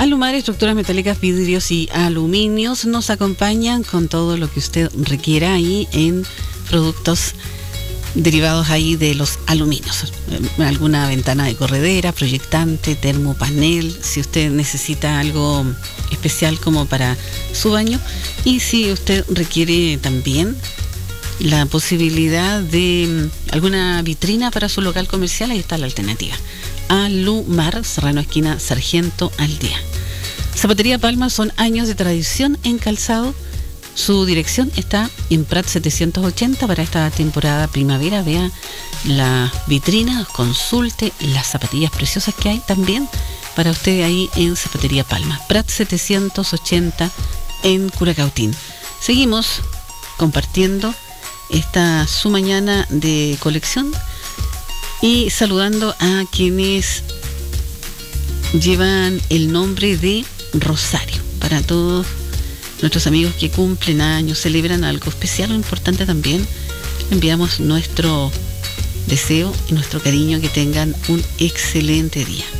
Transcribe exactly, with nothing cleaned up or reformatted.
Alumar, estructuras metálicas, vidrios y aluminios, nos acompañan con todo lo que usted requiera ahí en productos derivados ahí de los aluminios. Alguna ventana de corredera, proyectante, termopanel, si usted necesita algo especial como para su baño. Y si usted requiere también la posibilidad de alguna vitrina para su local comercial, ahí está la alternativa. Alumar, Serrano esquina Sargento Aldea. Zapatería Palma, son años de tradición en calzado. Su dirección está en Prat setecientos ochenta. Para esta temporada primavera, vea las vitrinas, consulte las zapatillas preciosas que hay también para usted ahí en Zapatería Palma, Prat setecientos ochenta en Curacautín. Seguimos compartiendo esta su mañana de colección y saludando a quienes llevan el nombre de Rosario. Para todos nuestros amigos que cumplen años, celebran algo especial o importante también, enviamos nuestro deseo y nuestro cariño, que tengan un excelente día.